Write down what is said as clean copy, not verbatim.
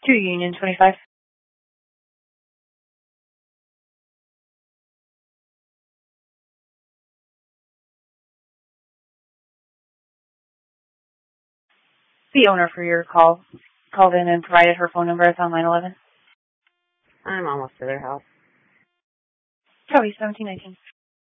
2 Union 25. The owner for your call called in and provided her phone number. It's on line 11. I'm almost to their house. Copy 1719.